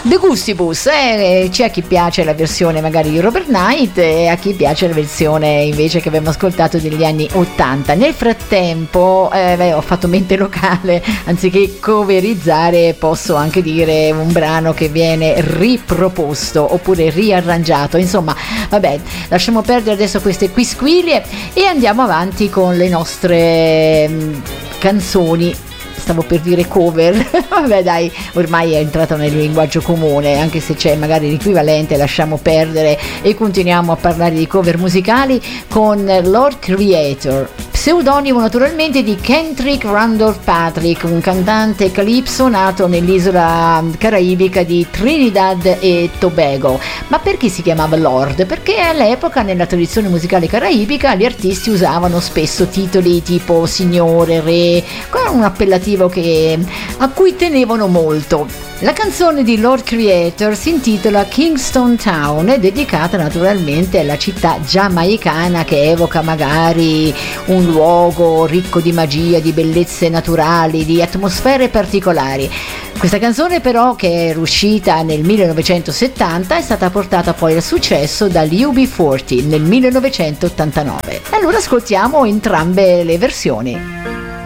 De gustibus, c'è a chi piace la versione magari di Robert Knight e a chi piace la versione invece che abbiamo ascoltato degli anni 80. Nel frattempo ho fatto mente locale, anziché coverizzare posso anche dire un brano che viene riproposto oppure riarrangiato, insomma vabbè, lasciamo perdere adesso queste quisquilie e andiamo avanti con le nostre canzoni. Stavo per dire cover, vabbè dai, ormai è entrato nel linguaggio comune, anche se c'è magari l'equivalente, lasciamo perdere e continuiamo a parlare di cover musicali con Lord Creator, pseudonimo naturalmente di Kendrick Randolph Patrick, un cantante calypso nato nell'isola caraibica di Trinidad e Tobago. Ma perché si chiamava Lord? Perché all'epoca nella tradizione musicale caraibica gli artisti usavano spesso titoli tipo signore, re, con un appellativo a cui tenevano molto. La canzone di Lord Creator si intitola Kingston Town, è dedicata naturalmente alla città giamaicana che evoca magari un luogo ricco di magia, di bellezze naturali, di atmosfere particolari. Questa canzone però, che è uscita nel 1970, è stata portata poi al successo dagli UB40 nel 1989. Allora ascoltiamo entrambe le versioni.